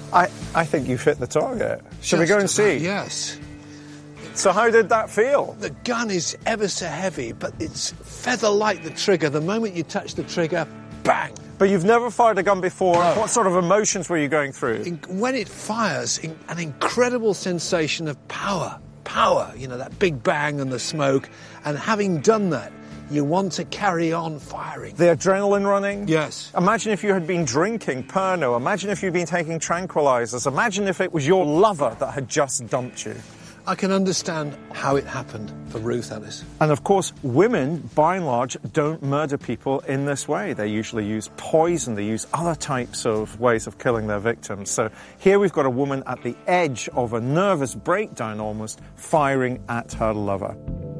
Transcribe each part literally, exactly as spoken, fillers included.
I, I think you've hit the target. Shall we go and see? Yes. So how did that feel? The gun is ever so heavy, but it's feather-like, the trigger. The moment you touch the trigger, bang! But you've never fired a gun before. No. What sort of emotions were you going through? In, when it fires, in, an incredible sensation of power. Power, you know, that big bang and the smoke. And having done that, you want to carry on firing. The adrenaline running? Yes. Imagine if you had been drinking Pernod. Imagine if you'd been taking tranquilizers. Imagine if it was your lover that had just dumped you. I can understand how it happened for Ruth Ellis. And of course, women, by and large, don't murder people in this way. They usually use poison, they use other types of ways of killing their victims. So here we've got a woman at the edge of a nervous breakdown almost, firing at her lover.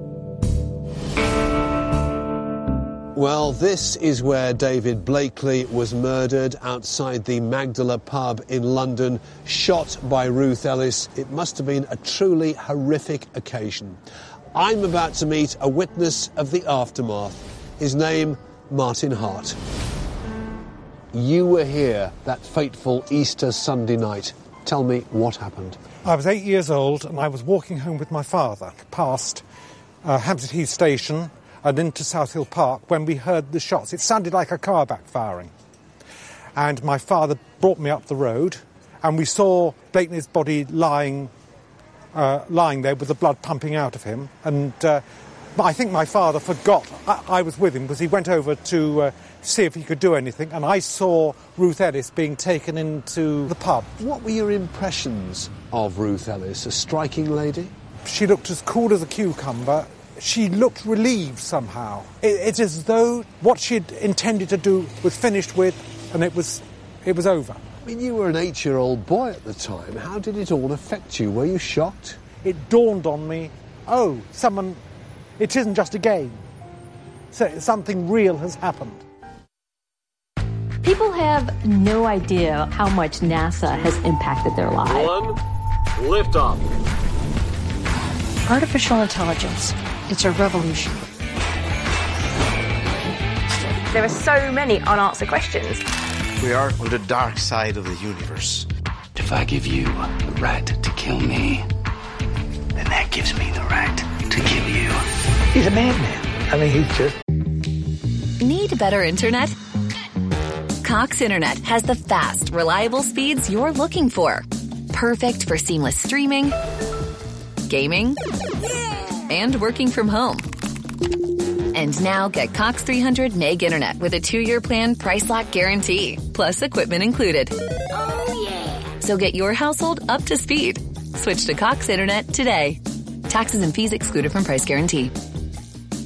Well, this is where David Blakely was murdered, outside the Magdala pub in London, shot by Ruth Ellis. It must have been a truly horrific occasion. I'm about to meet a witness of the aftermath. His name, Martin Hart. You were here that fateful Easter Sunday night. Tell me what happened. I was eight years old and I was walking home with my father past uh, Hampstead Heath Station and into South Hill Park when we heard the shots. It sounded like a car backfiring. And my father brought me up the road and we saw Blakely's body lying uh, lying there with the blood pumping out of him. And uh, I think my father forgot I, I was with him because he went over to uh, see if he could do anything. And I saw Ruth Ellis being taken into the pub. What were your impressions of Ruth Ellis? A striking lady? She looked as cool as a cucumber. She looked relieved somehow. It, it's as though what she'd intended to do was finished with and it was, it was over. I mean, you were an eight-year-old boy at the time. How did it all affect you? Were you shocked? It dawned on me, oh, someone, it isn't just a game. So something real has happened. People have no idea how much NASA has impacted their lives. One, liftoff. Artificial intelligence. It's a revolution. There are so many unanswered questions. We are on the dark side of the universe. If I give you the right to kill me, then that gives me the right to kill you. He's a madman. I mean, he's just... Need better internet? Cox Internet has the fast, reliable speeds you're looking for. Perfect for seamless streaming, gaming, and working from home. And now get Cox three hundred meg internet with a two-year plan price lock guarantee, plus equipment included. Oh, yeah. So get your household up to speed. Switch to Cox Internet today. Taxes and fees excluded from price guarantee.